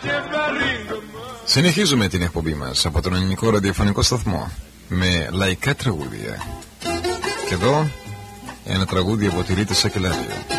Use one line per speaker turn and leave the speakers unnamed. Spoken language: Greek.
Συνεχίζουμε την εκπομπή μας από τον ελληνικό ραδιοφωνικό σταθμό με λαϊκά τραγούδια. Και εδώ ένα τραγούδι από τη Ρίτα Σακελάριο.